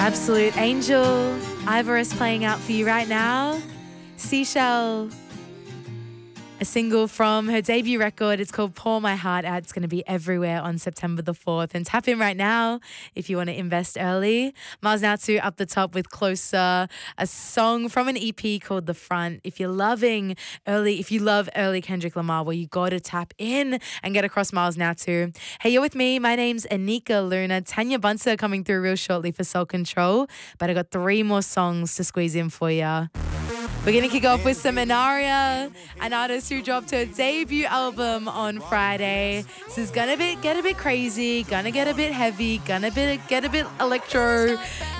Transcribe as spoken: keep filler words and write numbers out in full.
Absolute Angel. Ivorous playing out for you right now. Seashell. A single from her debut record. It's called Pour My Heart Out. It's going to be everywhere on September the fourth. And tap in right now if you want to invest early. Mars Natsu up the top with Closer, a song from an E P called The Front. If you're loving early, if you love early Kendrick Lamar, well, you got to tap in and get across Mars Natsu. Hey, you're with me. My name's Anika Luna. Tanya Bunser coming through real shortly for Soul Control. But I got three more songs to squeeze in for you. We're going to kick off with Seminaria, an artist who dropped her debut album on Friday. This is going to be, get a bit crazy, going to get a bit heavy, going to be, get a bit electro.